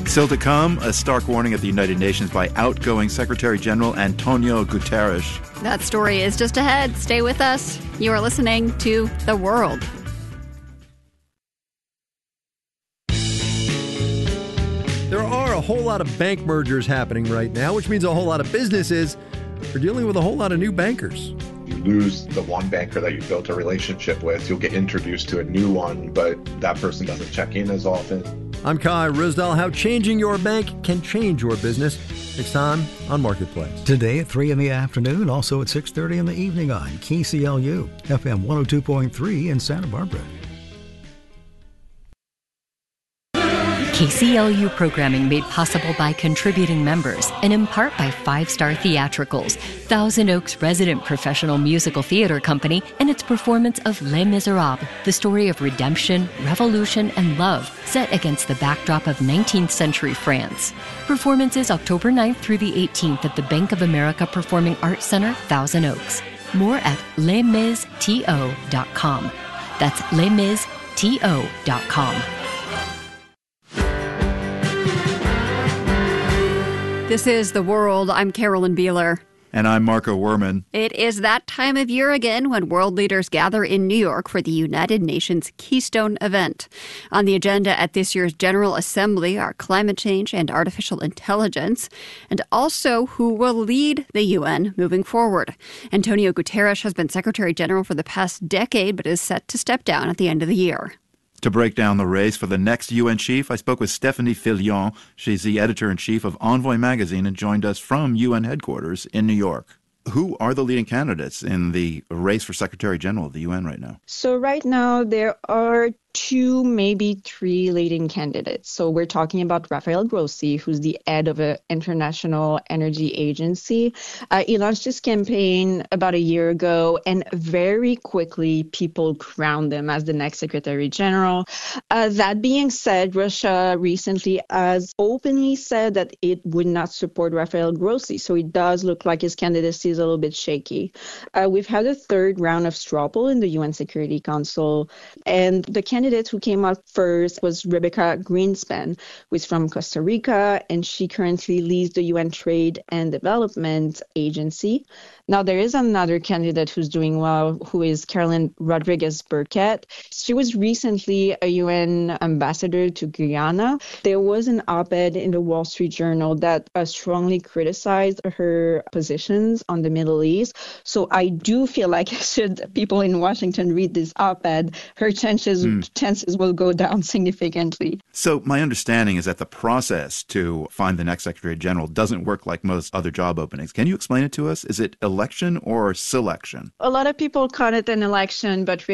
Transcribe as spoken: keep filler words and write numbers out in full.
Still to come, a stark warning at the United Nations by outgoing Secretary General Antonio Guterres. That story is just ahead. Stay with us. You are listening to The World. There are a whole lot of bank mergers happening right now, which means a whole lot of businesses are dealing with a whole lot of new bankers. You lose the one banker that you built a relationship with, you'll get introduced to a new one, but that person doesn't check in as often. I'm Kai Rizdal. How changing your bank can change your business. Next time on Marketplace. Today at three in the afternoon, also at six thirty in the evening on K C L U, F M one oh two point three in Santa Barbara. K C L U programming made possible by contributing members and in part by Five Star Theatricals, Thousand Oaks resident professional musical theater company, and its performance of Les Miserables, the story of redemption, revolution, and love set against the backdrop of nineteenth century France. Performances October ninth through the eighteenth at the Bank of America Performing Arts Center, Thousand Oaks. More at les mis to dot com. That's les mis to dot com. This is The World. I'm Carolyn Beeler. And I'm Marco Werman. It is that time of year again when world leaders gather in New York for the United Nations Keystone event. On the agenda at this year's General Assembly are climate change and artificial intelligence, and also who will lead the U N moving forward. Antonio Guterres has been Secretary General for the past decade, but is set to step down at the end of the year. To break down the race for the next U N chief, I spoke with Stephanie Fillion. She's the editor-in-chief of Envoy magazine and joined us from U N headquarters in New York. Who are the leading candidates in the race for Secretary General of the U N right now? So right now there are two, maybe three leading candidates. So we're talking about Rafael Grossi, who's the head of an international energy agency. Uh, he launched his campaign about a year ago, and very quickly people crowned him as the next Secretary General. Uh, that being said, Russia recently has openly said that it would not support Rafael Grossi. So it does look like his candidacy is a little bit shaky. Uh, we've had a third round of straw poll in the U N Security Council, and the candidate who came out first was Rebecca Greenspan, who is from Costa Rica, and she currently leads the U N Trade and Development Agency. Now, there is another candidate who's doing well, who is Carolyn Rodriguez Burkett. She was recently a U N ambassador to Guyana. There was an op-ed in the Wall Street Journal that uh, strongly criticized her positions on the Middle East. So I do feel like should people in Washington read this op-ed, her chances, mm. chances will go down significantly. So my understanding is that the process to find the next Secretary General doesn't work like most other job openings. Can you explain it to us? Is it election or selection? A lot of people call it an election, but